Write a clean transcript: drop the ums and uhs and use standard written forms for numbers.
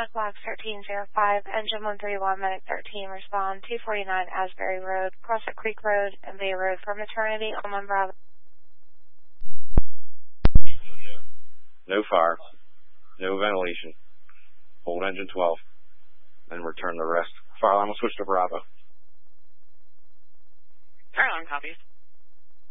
Black Box 1305, engine 131, medic 13, respond 249 Asbury Road, Crossett Creek Road, and Bay Road for maternity on Bravo. No fire, no ventilation. Hold engine 12, and return the rest. Fire line will switch to Bravo. Fire line copies.